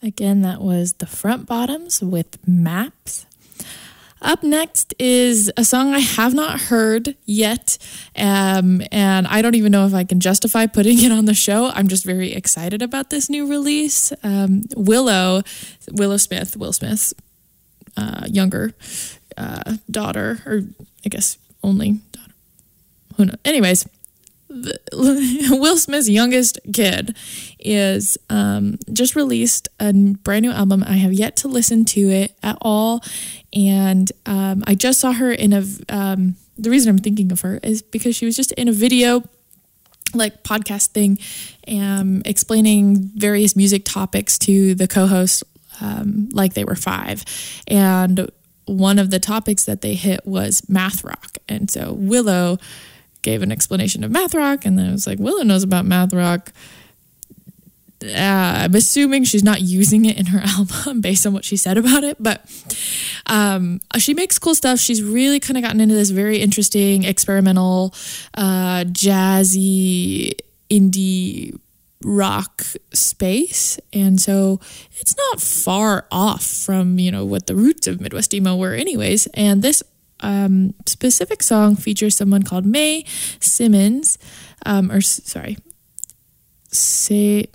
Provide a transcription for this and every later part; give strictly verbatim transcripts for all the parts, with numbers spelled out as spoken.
Again, that was the Front Bottoms with Maps. Up next is a song I have not heard yet, um, and I don't even know if I can justify putting it on the show. I'm just very excited about this new release. Um, Willow, Willow Smith, Will Smith's uh, younger uh, daughter, or I guess only daughter. Who knows? Anyways, the, Will Smith's youngest kid is um, just released a brand new album. I have yet to listen to it at all. And um, I just saw her in a, um, the reason I'm thinking of her is because she was just in a video, like podcast thing, um, explaining various music topics to the co-host um, like they were five. And one of the topics that they hit was math rock. And so Willow gave an explanation of math rock, and then I was like, Willow knows about math rock. Uh, I'm assuming she's not using it in her album based on what she said about it, but um, she makes cool stuff. She's really kind of gotten into this very interesting experimental, uh, jazzy, indie rock space, and so it's not far off from, you know, what the roots of Midwest emo were anyways. And this um, specific song features someone called Mae Simmons, um, or sorry, say.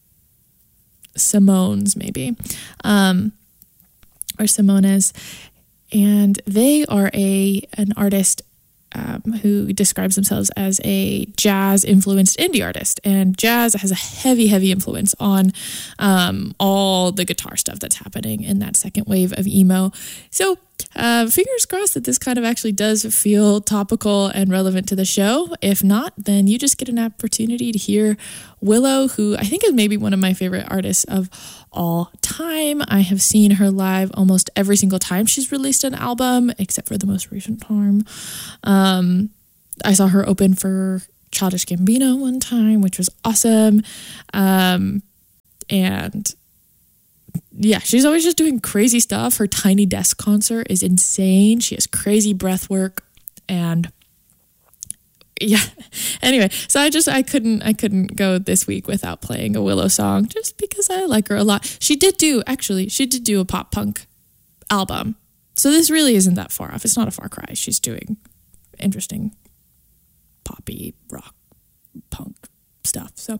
Simones maybe, um, or Simones, and they are a an artist um, who describes themselves as a jazz-influenced indie artist, and jazz has a heavy, heavy influence on um, all the guitar stuff that's happening in that second wave of emo. So uh, fingers crossed that this kind of actually does feel topical and relevant to the show. If not, then you just get an opportunity to hear Willow, who I think is maybe one of my favorite artists of all time. I have seen her live almost every single time she's released an album, except for the most recent time. Um, I saw her open for Childish Gambino one time, which was awesome. Um, and yeah, she's always just doing crazy stuff. Her Tiny Desk concert is insane. She has crazy breath work, and yeah. Anyway, so I just I couldn't I couldn't go this week without playing a Willow song, just because I like her a lot. She did do actually she did do a pop punk album, so this really isn't that far off. It's not a far cry. She's doing interesting poppy rock punk stuff. So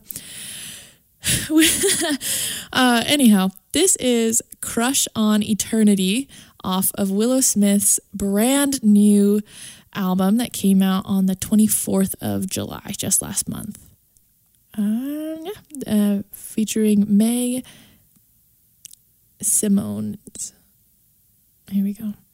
uh, anyhow, this is Crush on Eternity off of Willow Smith's brand new album that came out on the twenty-fourth of July, just last month. Uh, yeah, uh, featuring Mae Simmons. Here we go.